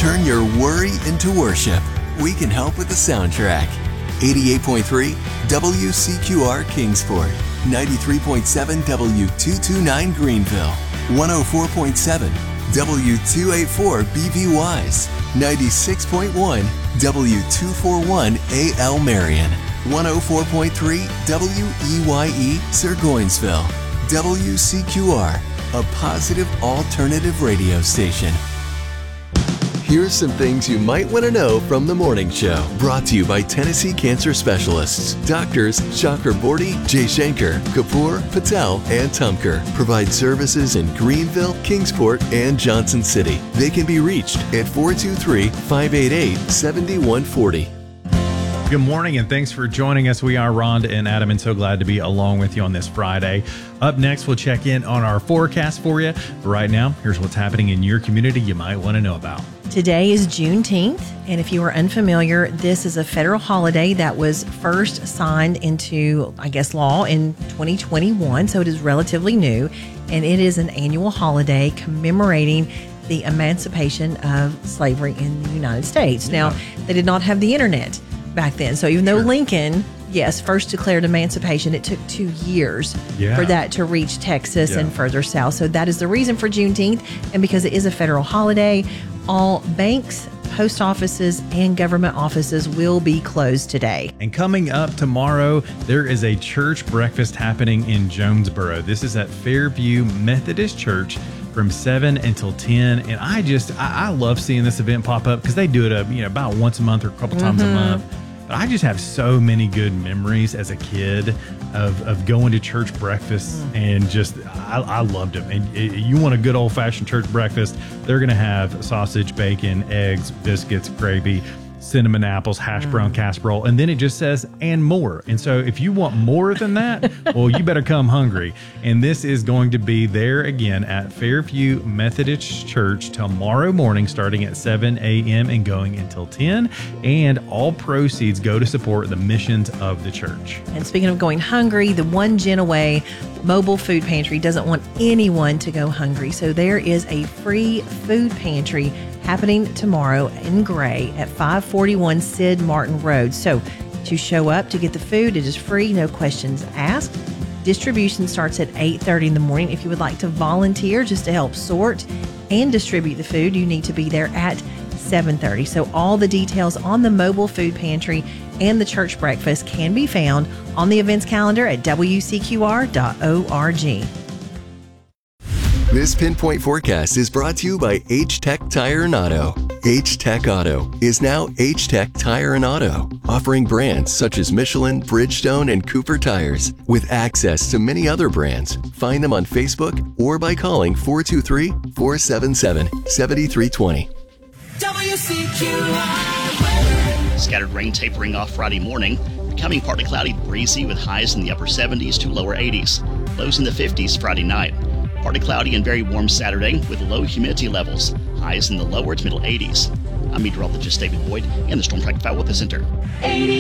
Turn your worry into worship. We can help with the soundtrack. 88.3 WCQR Kingsport, 93.7 W229 Greenville, 104.7 W284 BV Wise, 96.1 W241 AL Marion, 104.3 WEYE Sirgoinsville. WCQR, a positive alternative radio station. Here's some things you might want to know from the morning show. Brought to you by Tennessee Cancer Specialists. Doctors Chakraborty, Jaishankar, Kapoor, Patel, and Tumker provide services in Greenville, Kingsport, and Johnson City. They can be reached at 423-588-7140. Good morning, and thanks for joining us. We are Rhonda and Adam, and so glad to be along with you on this Friday. Up next, we'll check in on our forecast for you. But right now, here's what's happening in your community you might want to know about. Today is Juneteenth, and if you are unfamiliar, this is a federal holiday that was first signed into, law in 2021, so it is relatively new, and it is an annual holiday commemorating the emancipation of slavery in the United States. Yeah. Now, they did not have the internet back then, so even though Lincoln, first declared emancipation, it took 2 years for that to reach Texas and further south. So that is the reason for Juneteenth, and because it is a federal holiday, all banks, post offices, and government offices will be closed today. And coming up tomorrow, there is a church breakfast happening in Jonesboro. This is at Fairview Methodist Church from 7 until 10. And I love seeing this event pop up because they do it about once a month or a couple times a month. But I just have so many good memories as a kid of going to church breakfasts, and I loved them. And you want a good old-fashioned church breakfast, they're going to have sausage, bacon, eggs, biscuits, gravy, cinnamon apples, hash brown casserole, and then it just says, and more. And so if you want more than that, well, you better come hungry. And this is going to be there again at Fairview Methodist Church tomorrow morning, starting at 7 a.m. and going until 10. And all proceeds go to support the missions of the church. And speaking of going hungry, the One Gen Away mobile food pantry doesn't want anyone to go hungry. So there is a free food pantry happening tomorrow in Gray at 541 Sid Martin Road. So to show up to get the food, it is free, no questions asked. Distribution starts at 8:30 in the morning. If you would like to volunteer just to help sort and distribute the food, you need to be there at 7:30. So all the details on the mobile food pantry and the church breakfast can be found on the events calendar at wcqr.org. This Pinpoint Forecast is brought to you by H-Tech Tire and Auto. H-Tech Auto is now H-Tech Tire and Auto, offering brands such as Michelin, Bridgestone, and Cooper tires, with access to many other brands. Find them on Facebook or by calling 423-477-7320. WCQR. Scattered rain tapering off Friday morning, becoming partly cloudy, breezy with highs in the upper 70s to lower 80s, lows in the 50s Friday night. Partly cloudy and very warm Saturday with low humidity levels, highs in the lower to middle 80s. I'm meteorologist David Boyd in the Storm Track 5 Weather Center.